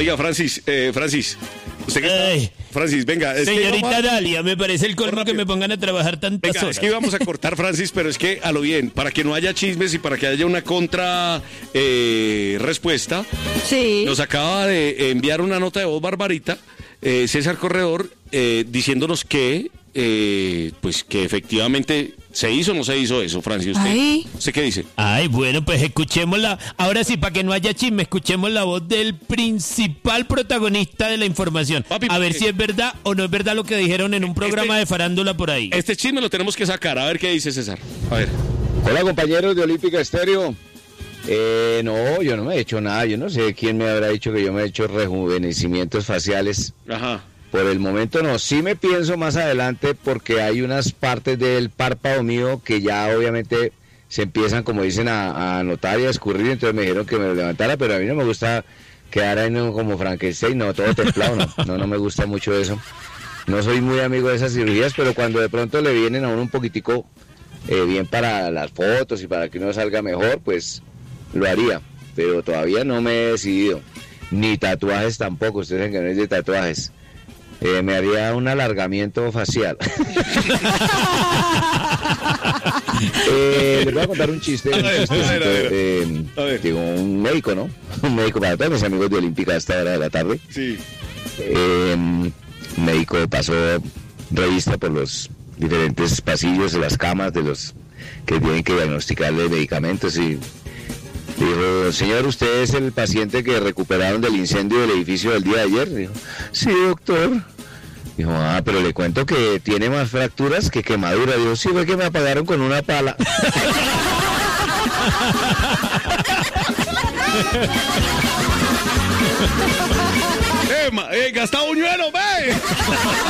Oiga, Francis, usted que Francis, venga. Señorita Dalia, me parece el colmo que me pongan a trabajar tantas horas. Es que íbamos a cortar, Francis, pero es que a lo bien, para que no haya chismes y para que haya una contra respuesta, sí. Nos acaba de enviar una nota de voz Barbarita, César Corredor, diciéndonos que, pues que efectivamente se hizo o no se hizo eso, Francis. ¿Usted qué dice? Ay, bueno, pues escuchémosla. Ahora sí, para que no haya chisme, escuchemos la voz del principal protagonista de la información. Papi, a ver si es verdad o no es verdad lo que dijeron en un programa de farándula por ahí. Este chisme lo tenemos que sacar, a ver qué dice César. A ver. Hola, compañeros de Olímpica Estéreo. No, yo no me he hecho nada. Yo no sé quién me habrá dicho que yo me he hecho rejuvenecimientos faciales. Ajá. Por el momento no, sí me pienso más adelante porque hay unas partes del párpado mío que ya obviamente se empiezan, como dicen, a notar y a escurrir, entonces me dijeron que me lo levantara, pero a mí no me gusta quedar ahí como Frankenstein, no, todo templado, no me gusta mucho eso. No soy muy amigo de esas cirugías, pero cuando de pronto le vienen a uno un poquitico bien para las fotos y para que uno salga mejor, pues lo haría, pero todavía no me he decidido, ni tatuajes tampoco, ustedes saben que no es de tatuajes. Me haría un alargamiento facial. Les voy a contar un chiste. A ver. Digo, un médico, ¿no? Un médico para todos mis amigos de Olímpica a esta hora de la tarde. Sí. Un médico pasó revista por los diferentes pasillos de las camas de los que tienen que diagnosticarle medicamentos y dijo, señor, ¿usted es el paciente que recuperaron del incendio del edificio del día de ayer? Dijo, sí, doctor. Dijo, pero le cuento que tiene más fracturas que quemaduras. Dijo, sí, fue que me apagaron con una pala. Gastado Buñuelo, ve.